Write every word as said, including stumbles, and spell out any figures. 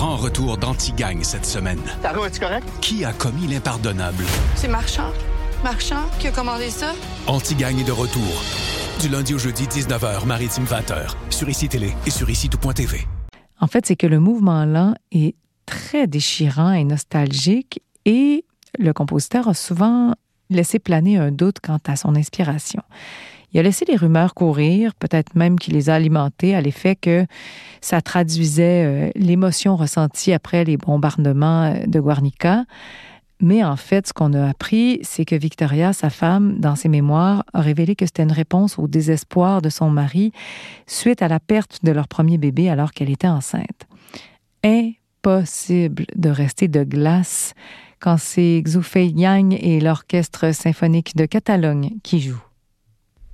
grand retour d'Antigagne cette semaine. Taro, es-tu correct? Qui a commis l'impardonnable? C'est Marchand. Marchand qui a commandé ça. Antigagne est de retour. Du lundi au jeudi, dix-neuf heures, Maritime vingt heures, sur Ici Télé et sur ici tout point t v. En fait, c'est que le mouvement lent est très déchirant et nostalgique et le compositeur a souvent laissé planer un doute quant à son inspiration. Il a laissé les rumeurs courir, peut-être même qu'il les a alimentées à l'effet que ça traduisait euh, l'émotion ressentie après les bombardements de Guernica. Mais en fait, ce qu'on a appris, c'est que Victoria, sa femme, dans ses mémoires, a révélé que c'était une réponse au désespoir de son mari suite à la perte de leur premier bébé alors qu'elle était enceinte. Impossible de rester de glace quand c'est Xu Feiyang et l'Orchestre symphonique de Catalogne qui jouent.